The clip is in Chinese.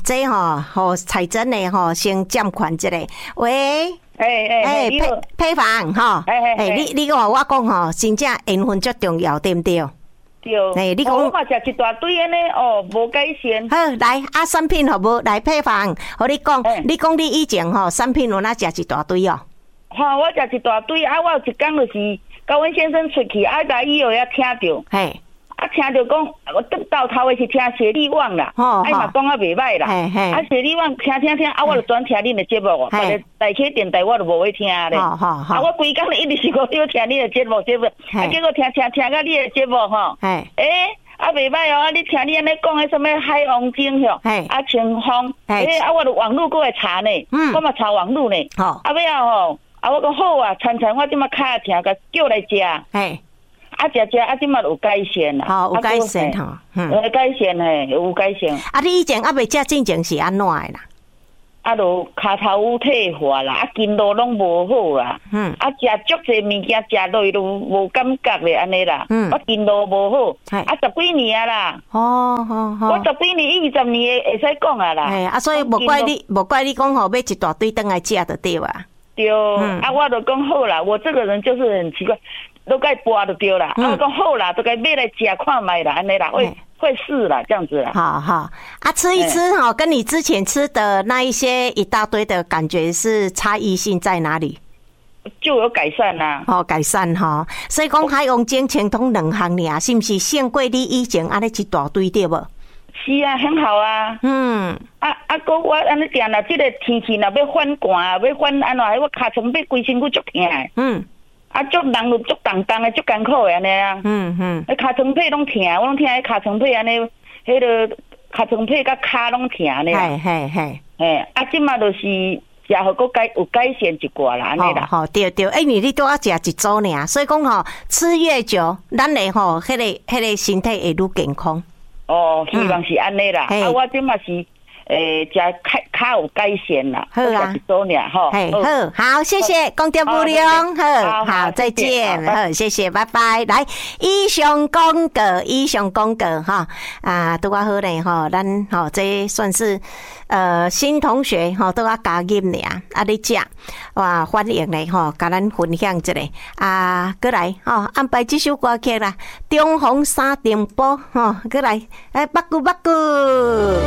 这吼彩珍的先占款一下。喂，配方你跟我讲真正缘分最重要，对不对？ 对。你讲我嘛食一大堆安尼无改善。 好，来产品好无？来配方，和你讲，你讲你以前产品有哪食一大堆哦？ 我食一大堆我有一天就是甲阮先生出去甲伊后遐听着。嘿。听着讲，我到头的是听谢丽旺啦，嘛讲袂歹啦。谢丽旺听，我就转听恁的节目，大溪电台我就无会听咧。我规工一直是讲要听恁的节目，结果听到你的节目袂歹你听你安尼讲的什么海王精清风，我就网络过来查呢，我嘛查网络呢。尾后我讲好啊，餐我即马卡听，甲叫来食。食即马有改善啦， 有改善改善有改善。 你以前未食进前是安怎的啦？ 就骹头有退化啦，筋络拢无好啦。食足济物件食落都无感觉咧，安尼啦。我筋络无好，10几年啊啦。我10几年、20年会使讲啊啦。 所以无怪你讲买一大堆回来食就对啊。 对，我就讲好啦，我这个人就是很奇怪。都该播就对啦，我讲好啦，都该买来吃看卖啦，安尼啦，会试啦，这样子啦。 好，吃一吃跟你之前吃的那一些一大堆的感觉是差异性在哪里？ 就有改善啦。 改善所以讲海王精清通2项尔，是不是胜过你以前安尼一大堆对无？ 是啊，很好啊。哥我安尼定啦，这个天气若要反寒，要反安怎？我尻川背规身躯足痛。足人就足重的，足艰苦的安尼啊。尻川背拢痛，我拢听迄尻川背安尼，迄个尻川背甲骹拢痛安尼啦。即马就是食好个有改善一寡啦，安尼啦。 对，因为你都要食一组尔，所以讲吃越久，咱的迄个身体会愈健康。 希望是安尼啦。我即马是。食较有改善啦， 好啊，好，谢谢，讲得不良，好，再见，谢谢，拜拜。来，以上讲过拄啊好咧咱这算是新同学都要加入尔，你食哇欢迎咧甲咱分享一下过来安排这首歌曲啦，中红三重埔过来，八姑。